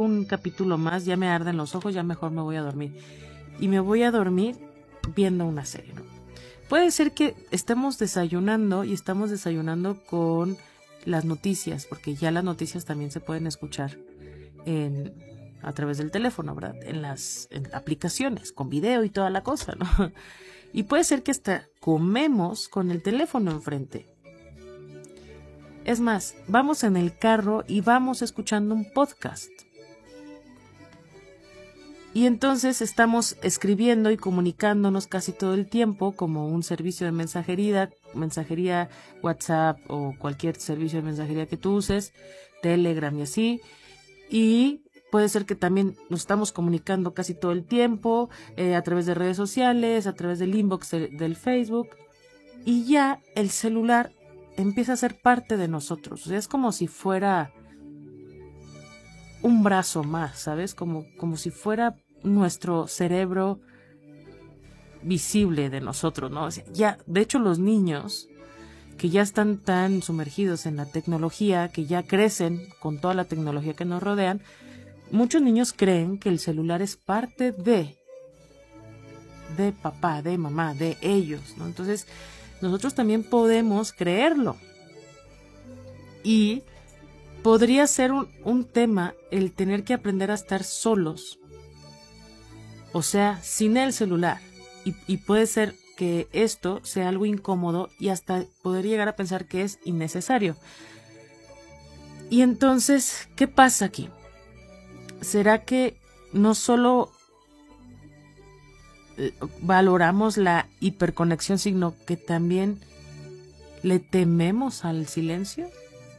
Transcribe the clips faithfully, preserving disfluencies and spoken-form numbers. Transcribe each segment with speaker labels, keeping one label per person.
Speaker 1: un capítulo más, ya me arden los ojos, ya mejor me voy a dormir. Y me voy a dormir viendo una serie, ¿no? Puede ser que estemos desayunando y estamos desayunando con las noticias, porque ya las noticias también se pueden escuchar en, a través del teléfono, ¿verdad? En las en aplicaciones, con video y toda la cosa, ¿no? Y puede ser que hasta comemos con el teléfono enfrente. Es más, vamos en el carro y vamos escuchando un podcast. Y entonces estamos escribiendo y comunicándonos casi todo el tiempo como un servicio de mensajería, mensajería WhatsApp o cualquier servicio de mensajería que tú uses, Telegram y así. Y puede ser que también nos estamos comunicando casi todo el tiempo eh, a través de redes sociales, a través del inbox de, del Facebook. Y ya el celular empieza a ser parte de nosotros. O sea, es como si fuera un brazo más, ¿sabes? Como, como si fuera nuestro cerebro visible de nosotros, ¿no? O sea, ya, de hecho, los niños que ya están tan sumergidos en la tecnología, que ya crecen con toda la tecnología que nos rodean, muchos niños creen que el celular es parte de, de papá, de mamá, de ellos, ¿no? Entonces, nosotros también podemos creerlo. Y podría ser un, un tema el tener que aprender a estar solos, o sea, sin el celular. Y, y puede ser que esto sea algo incómodo y hasta poder llegar a pensar que es innecesario. Y entonces, ¿qué pasa aquí? ¿Será que no solo valoramos la hiperconexión, sino que también le tememos al silencio?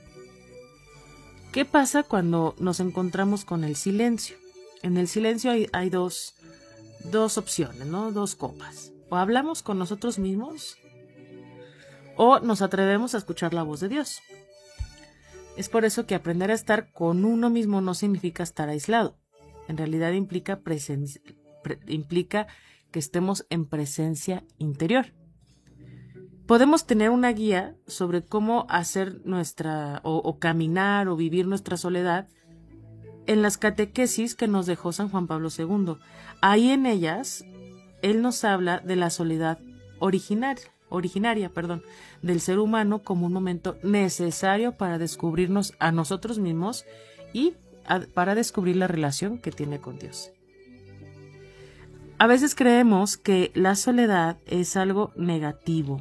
Speaker 1: ¿Qué pasa cuando nos encontramos con el silencio? En el silencio hay, hay dos, dos opciones, ¿no? Dos copas. O hablamos con nosotros mismos o nos atrevemos a escuchar la voz de Dios. Es por eso que aprender a estar con uno mismo no significa estar aislado. En realidad implica, presen- pre- implica que estemos en presencia interior. Podemos tener una guía sobre cómo hacer nuestra, o, o caminar o vivir nuestra soledad en las catequesis que nos dejó San Juan Pablo segundo. Ahí en ellas, él nos habla de la soledad originaria, originaria, perdón, del ser humano como un momento necesario para descubrirnos a nosotros mismos y a, para descubrir la relación que tiene con Dios. A veces creemos que la soledad es algo negativo.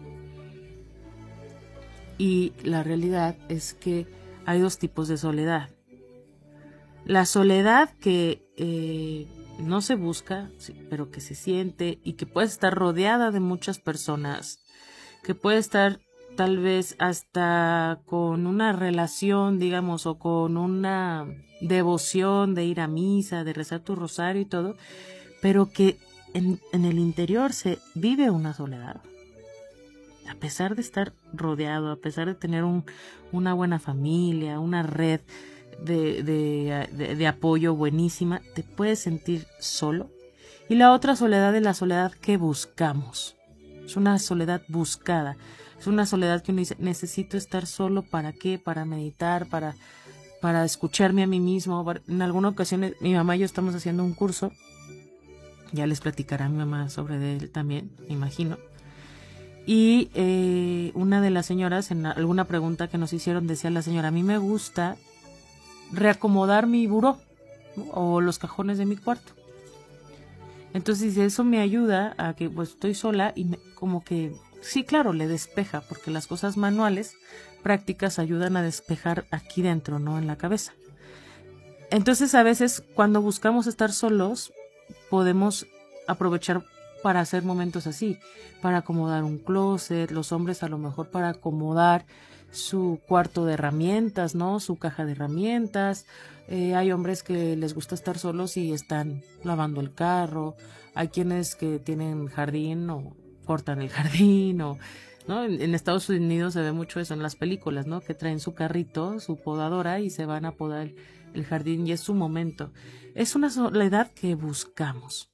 Speaker 1: Y la realidad es que hay dos tipos de soledad. La soledad que eh, no se busca, pero que se siente y que puede estar rodeada de muchas personas, que puede estar tal vez hasta con una relación, digamos, o con una devoción de ir a misa, de rezar tu rosario y todo, pero que en, en el interior se vive una soledad. A pesar de estar rodeado, a pesar de tener un, una buena familia, una red de, de, de, de apoyo buenísima, te puedes sentir solo. Y la otra soledad es la soledad que buscamos. Es una soledad buscada. Es una soledad que uno dice, necesito estar solo, ¿para qué? Para meditar, para, para escucharme a mí mismo. En alguna ocasión mi mamá y yo estamos haciendo un curso. Ya les platicará mi mamá sobre él también, me imagino. Y eh, una de las señoras, en alguna pregunta que nos hicieron, decía la señora, a mí me gusta reacomodar mi buró, ¿no? O los cajones de mi cuarto. Entonces eso me ayuda a que pues estoy sola y me, como que, sí, claro, le despeja, porque las cosas manuales, prácticas, ayudan a despejar aquí dentro, ¿no? En la cabeza. Entonces a veces cuando buscamos estar solos, podemos aprovechar para hacer momentos así, para acomodar un closet, los hombres a lo mejor para acomodar su cuarto de herramientas, ¿no? Su caja de herramientas. Eh, hay hombres que les gusta estar solos y están lavando el carro. Hay quienes que tienen jardín o cortan el jardín o, ¿no? En, en Estados Unidos se ve mucho eso en las películas, ¿no? Que traen su carrito, su podadora y se van a podar el, el jardín y es su momento. Es una soledad que buscamos.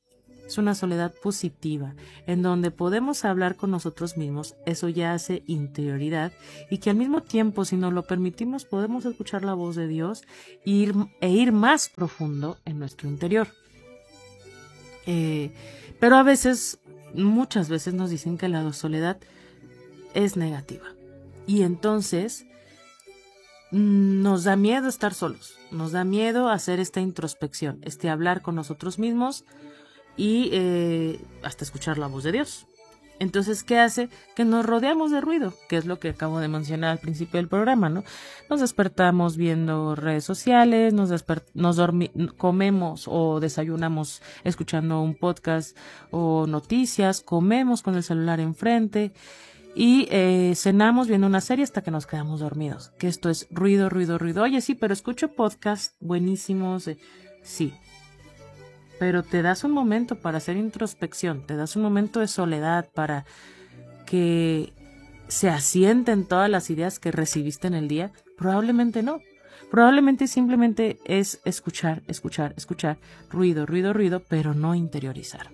Speaker 1: Es una soledad positiva, en donde podemos hablar con nosotros mismos. Eso ya hace interioridad, y que al mismo tiempo, si nos lo permitimos, podemos escuchar la voz de Dios e ir, e ir más profundo en nuestro interior. Eh, pero a veces, muchas veces nos dicen que la soledad es negativa. Y entonces nos da miedo estar solos, nos da miedo hacer esta introspección, este hablar con nosotros mismos y eh, hasta escuchar la voz de Dios. Entonces, ¿qué hace? Que nos rodeamos de ruido, que es lo que acabo de mencionar al principio del programa, ¿no? Nos despertamos viendo redes sociales, nos, despert- nos dormi- comemos o desayunamos escuchando un podcast o noticias, comemos con el celular enfrente y eh, cenamos viendo una serie hasta que nos quedamos dormidos. Que esto es ruido, ruido, ruido. Oye, sí, pero escucho podcasts buenísimos. Eh, sí. Pero te das un momento para hacer introspección, te das un momento de soledad para que se asienten todas las ideas que recibiste en el día. Probablemente no. Probablemente simplemente es escuchar, escuchar, escuchar, ruido, ruido, ruido, pero no interiorizar.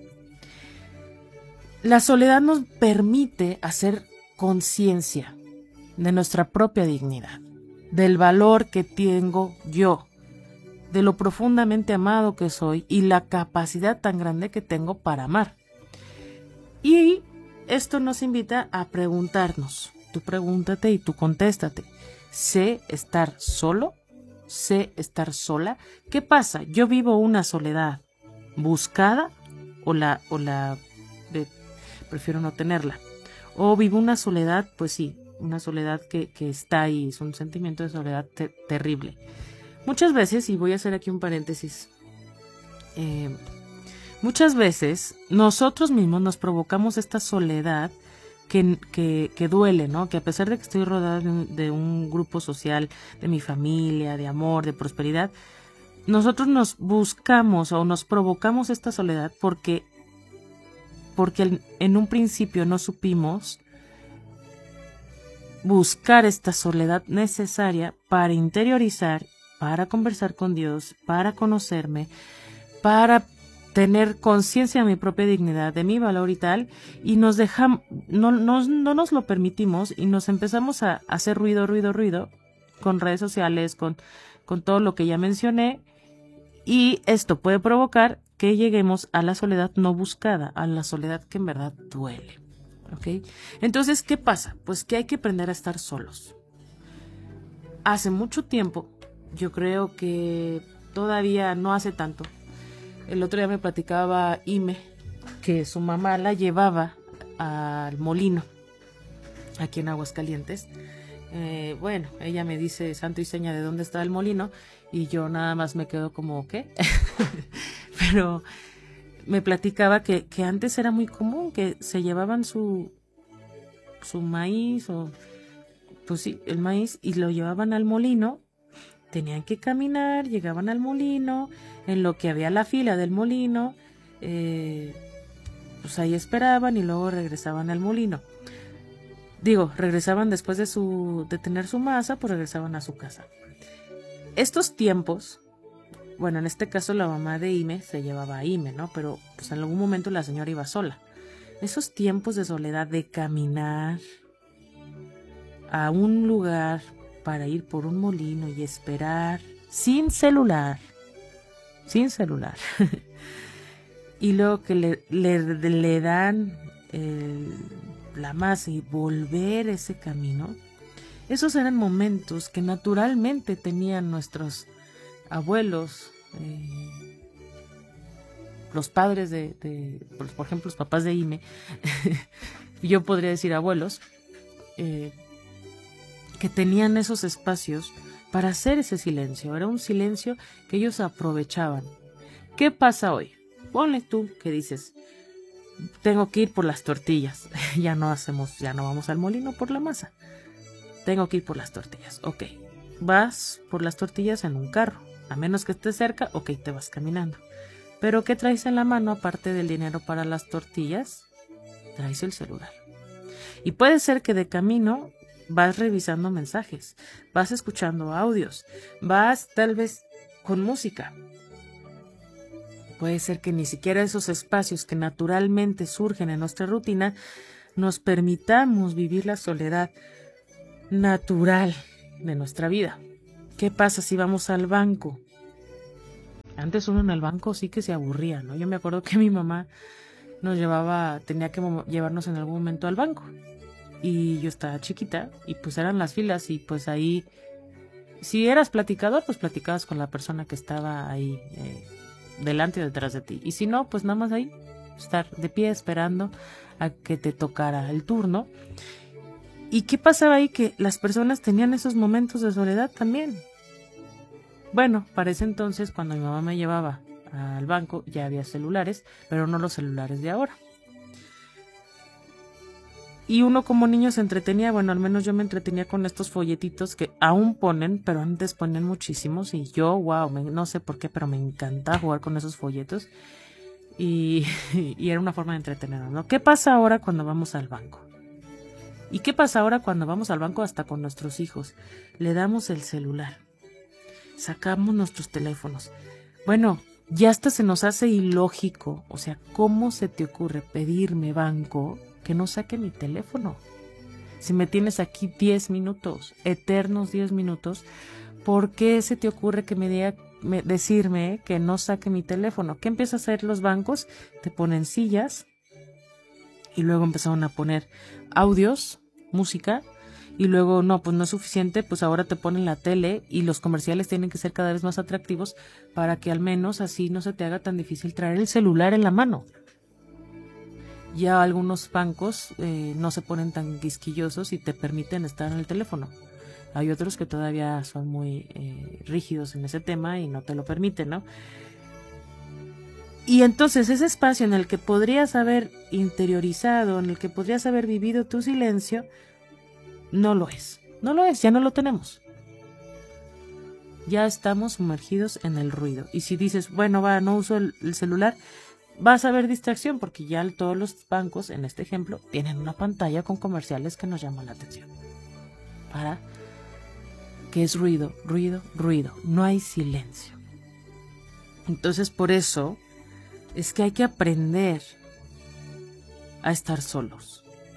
Speaker 1: La soledad nos permite hacer conciencia de nuestra propia dignidad, del valor que tengo yo, de lo profundamente amado que soy y la capacidad tan grande que tengo para amar. Y esto nos invita a preguntarnos. Tú pregúntate y tú contéstate. ¿Sé estar solo? ¿Sé estar sola? ¿Qué pasa? ¿Yo vivo una soledad buscada o la, o la de, prefiero no tenerla? ¿O vivo una soledad? Pues sí, una soledad que, que está ahí, es un sentimiento de soledad te- terrible. Muchas veces, y voy a hacer aquí un paréntesis, eh, muchas veces nosotros mismos nos provocamos esta soledad que, que, que duele, ¿no? Que a pesar de que estoy rodeada de un, de un grupo social, de mi familia, de amor, de prosperidad, nosotros nos buscamos o nos provocamos esta soledad porque, porque en un principio no supimos buscar esta soledad necesaria para interiorizar, para conversar con Dios, para conocerme, para tener conciencia de mi propia dignidad, de mi valor y tal, y nos dejamos, no, no, no nos lo permitimos y nos empezamos a hacer ruido, ruido, ruido, con redes sociales, con, con todo lo que ya mencioné, y esto puede provocar que lleguemos a la soledad no buscada, a la soledad que en verdad duele. ¿Ok? Entonces, ¿qué pasa? Pues que hay que aprender a estar solos. Hace mucho tiempo, yo creo que todavía no hace tanto, el otro día me platicaba Ime que su mamá la llevaba al molino aquí en Aguascalientes. Eh, bueno, ella me dice santo y seña de dónde está el molino y yo nada más me quedo como, ¿qué? Pero me platicaba que, que antes era muy común que se llevaban su, su maíz o, pues sí, el maíz y lo llevaban al molino. Tenían que caminar, llegaban al molino, en lo que había la fila del molino, eh, pues ahí esperaban y luego regresaban al molino. Digo, regresaban después de su de tener su masa, pues regresaban a su casa. Estos tiempos, bueno, en este caso la mamá de Ime se llevaba a Ime, ¿no? Pero pues en algún momento la señora iba sola. Esos tiempos de soledad, de caminar a un lugar para ir por un molino y esperar sin celular, sin celular, y luego que le, le, le dan el, la masa y volver ese camino, esos eran momentos que naturalmente tenían nuestros abuelos, eh, los padres de, de, por ejemplo, los papás de Ime, yo podría decir abuelos, eh, que tenían esos espacios para hacer ese silencio. Era un silencio que ellos aprovechaban. ¿Qué pasa hoy? Ponle tú que dices, tengo que ir por las tortillas. Ya no hacemos, ya no vamos al molino por la masa. Tengo que ir por las tortillas. Ok, vas por las tortillas en un carro. A menos que estés cerca, ok, te vas caminando. Pero ¿qué traes en la mano aparte del dinero para las tortillas? Traes el celular. Y puede ser que de camino vas revisando mensajes, vas escuchando audios, vas tal vez con música, Puede ser que ni siquiera esos espacios que naturalmente surgen en nuestra rutina nos permitamos vivir la soledad natural de nuestra vida. ¿Qué pasa si vamos al banco? Antes uno en el banco sí que se aburría, ¿no? Yo me acuerdo que mi mamá nos llevaba, tenía que llevarnos en algún momento al banco. Y yo estaba chiquita y pues eran las filas y pues ahí, si eras platicador, pues platicabas con la persona que estaba ahí eh, delante y detrás de ti. Y si no, pues nada más ahí, estar de pie esperando a que te tocara el turno. ¿Y qué pasaba ahí? Que las personas tenían esos momentos de soledad también. Bueno, para ese entonces, cuando mi mamá me llevaba al banco, ya había celulares, pero no los celulares de ahora. Y uno como niño se entretenía, bueno, al menos yo me entretenía con estos folletitos que aún ponen, pero antes ponían muchísimos. Y yo, wow, me, no sé por qué, pero me encantaba jugar con esos folletos. Y, y era una forma de entretenernos, ¿no? ¿Qué pasa ahora cuando vamos al banco? ¿Y qué pasa ahora cuando vamos al banco hasta con nuestros hijos? Le damos el celular. Sacamos nuestros teléfonos. Bueno, ya hasta se nos hace ilógico. O sea, ¿cómo se te ocurre pedirme, banco, que no saque mi teléfono? Si me tienes aquí diez minutos, eternos diez minutos, ¿por qué se te ocurre que me diga, me, decirme que no saque mi teléfono? ¿Qué empiezan a hacer los bancos? Te ponen sillas y luego empezaron a poner audios, música. Y luego, no, pues no es suficiente, pues ahora te ponen la tele y los comerciales tienen que ser cada vez más atractivos para que al menos así no se te haga tan difícil traer el celular en la mano. Ya algunos bancos eh, no se ponen tan quisquillosos y te permiten estar en el teléfono. Hay otros que todavía son muy eh, rígidos en ese tema y no te lo permiten, ¿no? Y entonces ese espacio en el que podrías haber interiorizado, en el que podrías haber vivido tu silencio, no lo es, no lo es, ya no lo tenemos. Ya estamos sumergidos en el ruido. Y si dices, bueno, va, no uso el, el celular, vas a ver distracción porque ya todos los bancos, en este ejemplo, tienen una pantalla con comerciales que nos llaman la atención. Para que es ruido, ruido, ruido. No hay silencio. Entonces, por eso es que hay que aprender a estar solos.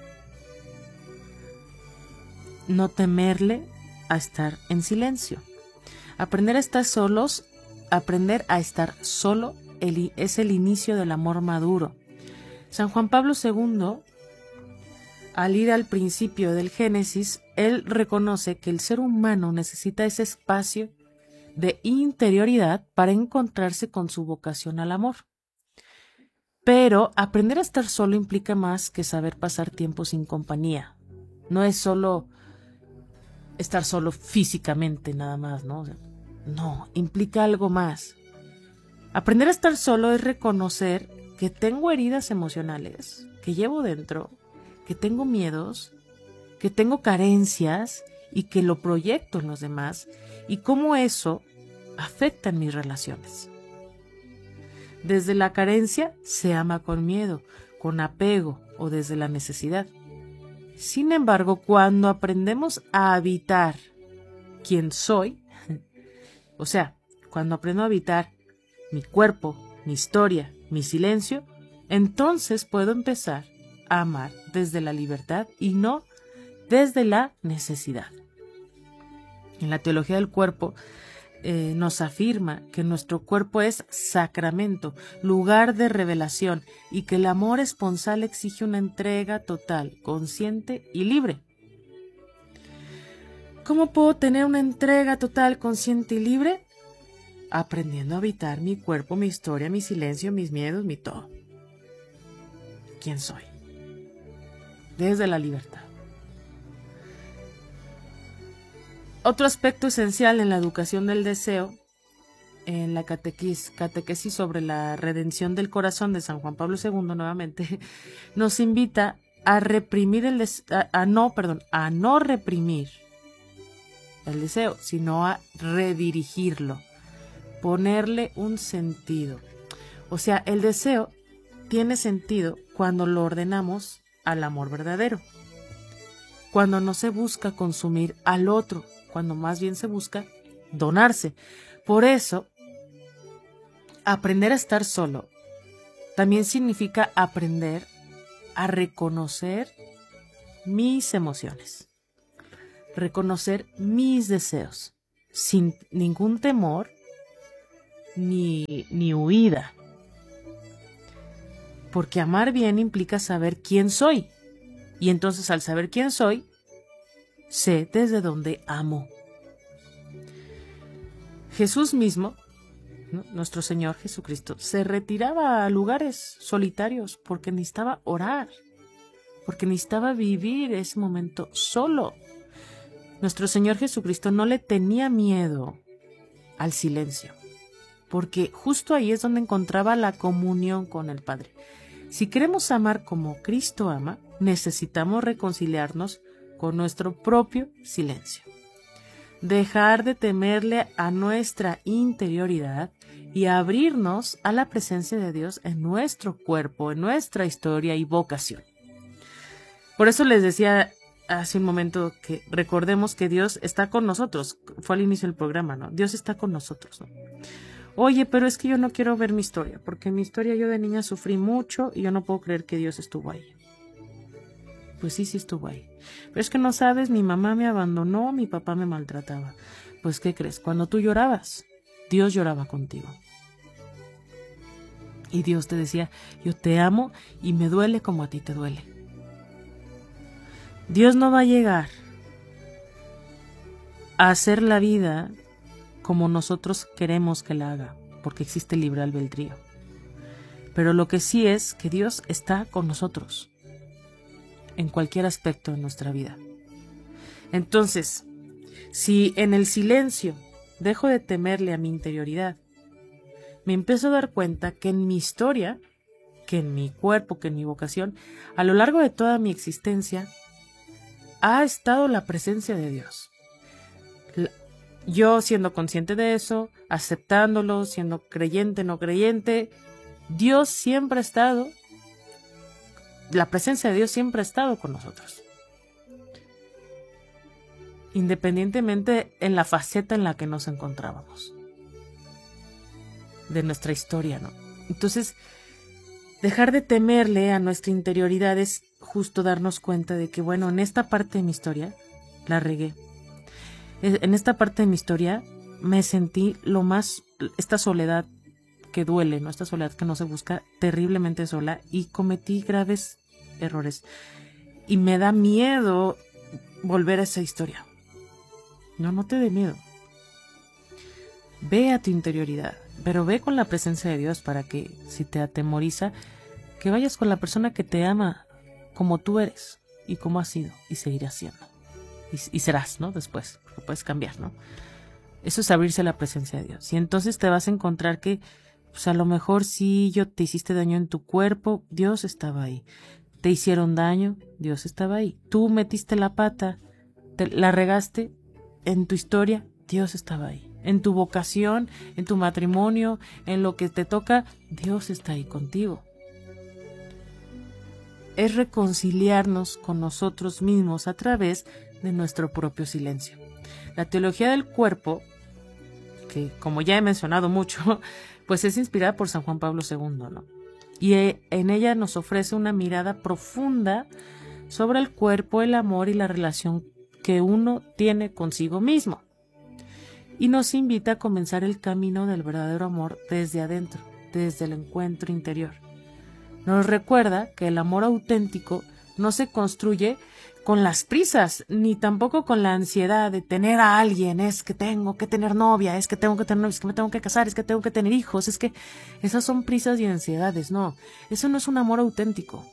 Speaker 1: No temerle a estar en silencio. Aprender a estar solos, aprender a estar solo el, es el inicio del amor maduro. San Juan Pablo segundo, al ir al principio del Génesis, él reconoce que el ser humano necesita ese espacio de interioridad para encontrarse con su vocación al amor. Pero aprender a estar solo implica más que saber pasar tiempo sin compañía. No es solo estar solo físicamente nada más, ¿no? O sea, no, implica algo más. Aprender a estar solo es reconocer que tengo heridas emocionales, que llevo dentro, que tengo miedos, que tengo carencias y que lo proyecto en los demás y cómo eso afecta en mis relaciones. Desde la carencia se ama con miedo, con apego o desde la necesidad. Sin embargo, cuando aprendemos a habitar quién soy, o sea, cuando aprendo a habitar mi cuerpo, mi historia, mi silencio, entonces puedo empezar a amar desde la libertad y no desde la necesidad. En la teología del cuerpo eh, nos afirma que nuestro cuerpo es sacramento, lugar de revelación, y que el amor esponsal exige una entrega total, consciente y libre. ¿Cómo puedo tener una entrega total, consciente y libre? Aprendiendo a habitar mi cuerpo, mi historia, mi silencio, mis miedos, mi todo. ¿Quién soy? Desde la libertad. Otro aspecto esencial en la educación del deseo, en la catequis, catequesis sobre la redención del corazón de San Juan Pablo segundo, nuevamente, nos invita a reprimir el des- a, a no, perdón, a no reprimir el deseo, sino a redirigirlo, ponerle un sentido. O sea, el deseo tiene sentido cuando lo ordenamos al amor verdadero, cuando no se busca consumir al otro, cuando más bien se busca donarse. Por eso, aprender a estar solo también significa aprender a reconocer mis emociones, reconocer mis deseos, sin ningún temor ni, ni huida. Porque amar bien implica saber quién soy. Y entonces al saber quién soy, sé desde dónde amo. Jesús mismo, ¿no? Nuestro Señor Jesucristo, se retiraba a lugares solitarios porque necesitaba orar, porque necesitaba vivir ese momento solo. Nuestro Señor Jesucristo no le tenía miedo al silencio, porque justo ahí es donde encontraba la comunión con el Padre. Si queremos amar como Cristo ama, necesitamos reconciliarnos con nuestro propio silencio. Dejar de temerle a nuestra interioridad y abrirnos a la presencia de Dios en nuestro cuerpo, en nuestra historia y vocación. Por eso les decía hace un momento que recordemos que Dios está con nosotros. Fue al inicio del programa, ¿no? Dios está con nosotros, ¿no? Oye, pero es que yo no quiero ver mi historia, porque en mi historia yo de niña sufrí mucho y yo no puedo creer que Dios estuvo ahí. Pues sí, sí estuvo ahí. Pero es que no sabes, mi mamá me abandonó, mi papá me maltrataba. Pues, ¿qué crees? Cuando tú llorabas, Dios lloraba contigo. Y Dios te decía, yo te amo y me duele como a ti te duele. Dios no va a llegar a hacer la vida como nosotros queremos que la haga, porque existe libre albedrío. Pero lo que sí es que Dios está con nosotros en cualquier aspecto de nuestra vida. Entonces, si en el silencio dejo de temerle a mi interioridad, me empiezo a dar cuenta que en mi historia, que en mi cuerpo, que en mi vocación, a lo largo de toda mi existencia, ha estado la presencia de Dios. Yo siendo consciente de eso, aceptándolo, siendo creyente, no creyente, Dios siempre ha estado, la presencia de Dios siempre ha estado con nosotros. Independientemente en la faceta en la que nos encontrábamos. De nuestra historia, ¿no? Entonces, dejar de temerle a nuestra interioridad es justo darnos cuenta de que, bueno, en esta parte de mi historia la regué. En esta parte de mi historia me sentí lo más, esta soledad que duele, ¿no? Esta soledad que no se busca, terriblemente sola, y cometí graves errores. Y me da miedo volver a esa historia. No, no te dé miedo. Ve a tu interioridad, pero ve con la presencia de Dios para que, si te atemoriza, que vayas con la persona que te ama como tú eres y como has sido y seguirás siendo. Y, y serás, ¿no? Después, porque puedes cambiar, ¿no? Eso es abrirse a la presencia de Dios. Y entonces te vas a encontrar que, pues a lo mejor si yo te hiciste daño en tu cuerpo, Dios estaba ahí. Te hicieron daño, Dios estaba ahí. Tú metiste la pata, te, la regaste en tu historia, Dios estaba ahí. En tu vocación, en tu matrimonio, en lo que te toca, Dios está ahí contigo. Es reconciliarnos con nosotros mismos a través de nuestro propio silencio. La teología del cuerpo, que como ya he mencionado mucho, pues es inspirada por San Juan Pablo segundo, ¿no? Y en ella nos ofrece una mirada profunda sobre el cuerpo, el amor y la relación que uno tiene consigo mismo. Y nos invita a comenzar el camino del verdadero amor desde adentro, desde el encuentro interior. Nos recuerda que el amor auténtico no se construye con las prisas, ni tampoco con la ansiedad de tener a alguien. Es que tengo que tener novia, es que tengo que tener novia, es que me tengo que casar, es que tengo que tener hijos, es que esas son prisas y ansiedades. No, eso no es un amor auténtico.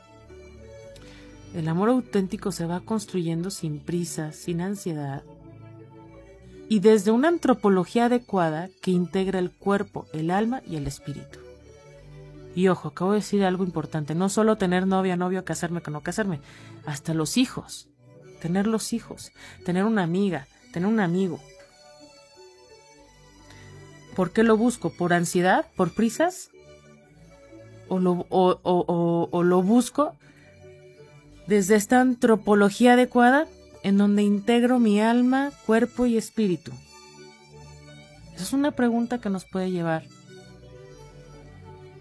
Speaker 1: El amor auténtico se va construyendo sin prisas, sin ansiedad, y desde una antropología adecuada que integra el cuerpo, el alma y el espíritu. Y ojo, acabo de decir algo importante, no solo tener novia, novio, casarme, que no casarme, hasta los hijos, tener los hijos, tener una amiga, tener un amigo. ¿Por qué lo busco? ¿Por ansiedad? ¿Por prisas? ¿O lo, o, o, o, o lo busco desde esta antropología adecuada en donde integro mi alma, cuerpo y espíritu? Esa es una pregunta que nos puede llevar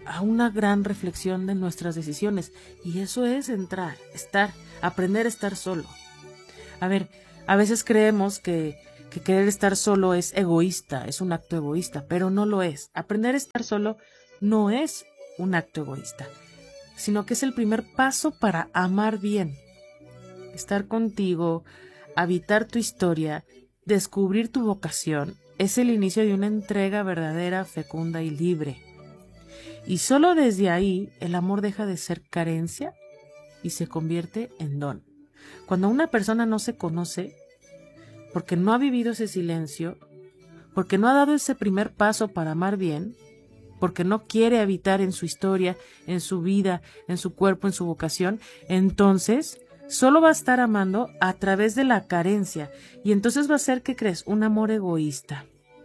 Speaker 1: a una gran reflexión de nuestras decisiones. Y eso es entrar, estar, aprender a estar solo. A ver, a veces creemos que, que querer estar solo es egoísta, es un acto egoísta, pero no lo es. Aprender a estar solo no es un acto egoísta, sino que es el primer paso para amar bien. Estar contigo, habitar tu historia, descubrir tu vocación, es el inicio de una entrega verdadera, fecunda y libre. Y solo desde ahí el amor deja de ser carencia y se convierte en don. Cuando una persona no se conoce, porque no ha vivido ese silencio, porque no ha dado ese primer paso para amar bien, porque no quiere habitar en su historia, en su vida, en su cuerpo, en su vocación, entonces solo va a estar amando a través de la carencia. Y entonces va a ser, ¿qué crees? Un amor egoísta.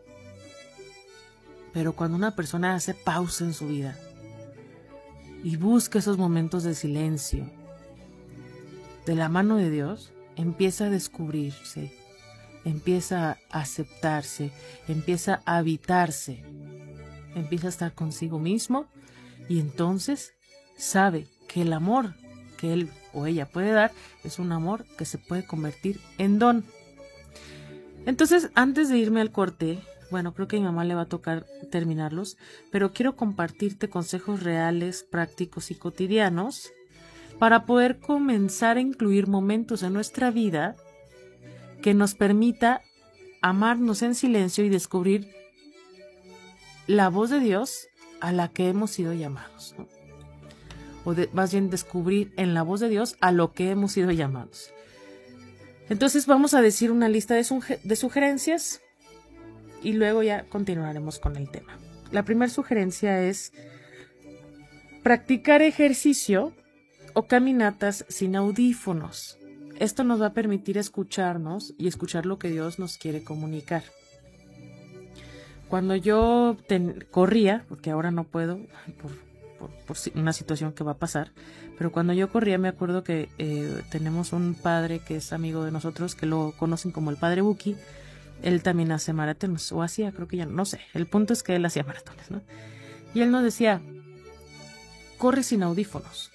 Speaker 1: Pero cuando una persona hace pausa en su vida y busca esos momentos de silencio, de la mano de Dios, empieza a descubrirse, empieza a aceptarse, empieza a habitarse, empieza a estar consigo mismo y entonces sabe que el amor que él o ella puede dar es un amor que se puede convertir en don. Entonces, antes de irme al corte, bueno, creo que a mi mamá le va a tocar terminarlos, pero quiero compartirte consejos reales, prácticos y cotidianos para poder comenzar a incluir momentos en nuestra vida que nos permita amarnos en silencio y descubrir la voz de Dios a la que hemos sido llamados, ¿no? O de, más bien descubrir en la voz de Dios a lo que hemos sido llamados. Entonces vamos a decir una lista de, suge- de sugerencias y luego ya continuaremos con el tema. La primera sugerencia es practicar ejercicio o caminatas sin audífonos. Esto nos va a permitir escucharnos y escuchar lo que Dios nos quiere comunicar. Cuando yo ten, corría, porque ahora no puedo por, por, por una situación que va a pasar, pero cuando yo corría me acuerdo que eh, tenemos un padre que es amigo de nosotros, que lo conocen como el padre Buki. Él también hace maratones, o hacía, creo que ya, no sé. El punto es que él hacía maratones, ¿no? Y él nos decía, corre sin audífonos.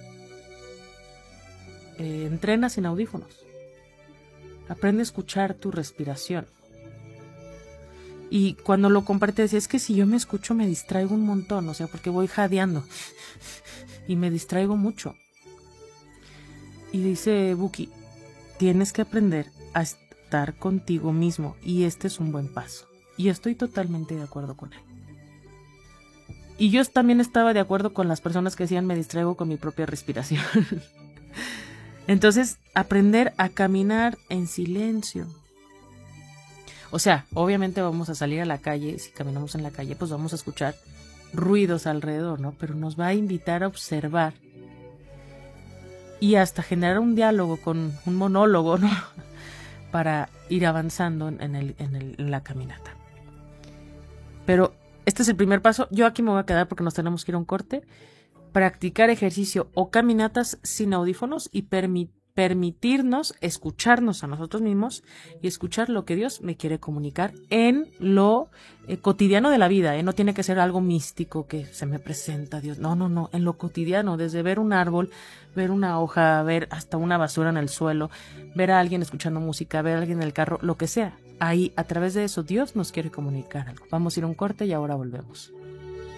Speaker 1: Eh, entrena sin audífonos. Aprende a escuchar tu respiración. Y cuando lo compartí decía, es que si yo me escucho me distraigo un montón, o sea, porque voy jadeando y me distraigo mucho. Y dice Buki, tienes que aprender a estar contigo mismo y este es un buen paso. Y estoy totalmente de acuerdo con él. Y yo también estaba de acuerdo con las personas que decían me distraigo con mi propia respiración. Entonces, aprender a caminar en silencio. O sea, obviamente vamos a salir a la calle, si caminamos en la calle, pues vamos a escuchar ruidos alrededor, ¿no? Pero nos va a invitar a observar y hasta generar un diálogo con un monólogo, ¿no? Para ir avanzando en, el, en, el, en la caminata. Pero este es el primer paso. Yo aquí me voy a quedar porque nos tenemos que ir a un corte. Practicar ejercicio o caminatas sin audífonos y permitir permitirnos escucharnos a nosotros mismos y escuchar lo que Dios me quiere comunicar en lo eh, cotidiano de la vida, ¿eh? No tiene que ser algo místico que se me presenta Dios, no, no, no, en lo cotidiano, desde ver un árbol, ver una hoja, ver hasta una basura en el suelo, ver a alguien escuchando música, ver a alguien en el carro, lo que sea. Ahí, a través de eso, Dios nos quiere comunicar algo. Vamos a ir a un corte y ahora volvemos.